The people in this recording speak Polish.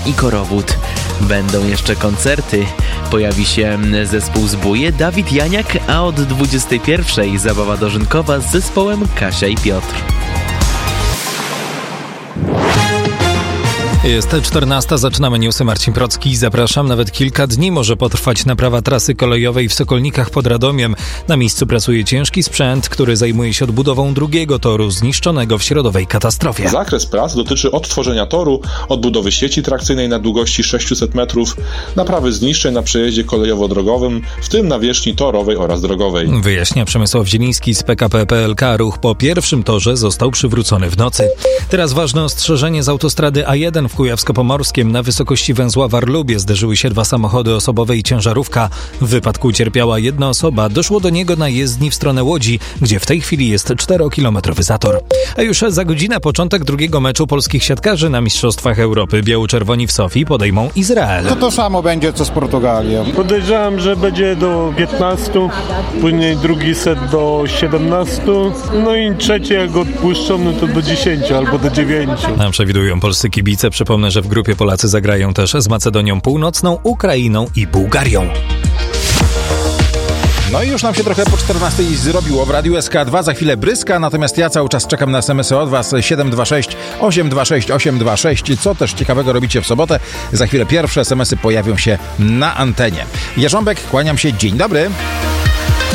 i Korowód. Będą jeszcze koncerty. Pojawi się zespół Zbóje, Dawid Janiak, a od 21:00 zabawa dożynkowa z zespołem Kasia i Piotr. Jest 14:00, zaczynamy newsy. Marcin Procki, zapraszam. Nawet kilka dni może potrwać naprawa trasy kolejowej w Sokolnikach pod Radomiem. Na miejscu pracuje ciężki sprzęt, który zajmuje się odbudową drugiego toru zniszczonego w środowej katastrofie. Zakres prac dotyczy odtworzenia toru, odbudowy sieci trakcyjnej na długości 600 metrów, naprawy zniszczeń na przejeździe kolejowo-drogowym, w tym nawierzchni torowej oraz drogowej. Wyjaśnia Przemysław Zieliński z PKP PLK. Ruch po pierwszym torze został przywrócony w nocy. Teraz ważne ostrzeżenie z autostrady A1 w Kujawsko-Pomorskiem. Na wysokości węzła Warlubie zderzyły się 2 samochody osobowe i ciężarówka. W wypadku ucierpiała 1 osoba. Doszło do niego na jezdni w stronę Łodzi, gdzie w tej chwili jest 4-kilometrowy zator. A już za godzinę początek drugiego meczu polskich siatkarzy na Mistrzostwach Europy. Biało-czerwoni w Sofii podejmą Izrael. To samo będzie co z Portugalią. Podejrzewam, że będzie do 15, później drugi set do 17, no i trzeci jak odpuszczą, no to do 10 albo do 9. Nam przewidują polscy kibice. Przypomnę, że w grupie Polacy zagrają też z Macedonią Północną, Ukrainą i Bułgarią. No i już nam się trochę po 14:00 zrobiło w Radiu SK2. Za chwilę bryska, natomiast ja cały czas czekam na SMS-y od Was 726 826 826. Co też ciekawego robicie w sobotę? Za chwilę pierwsze SMS-y pojawią się na antenie. Jarząbek, kłaniam się. Dzień dobry.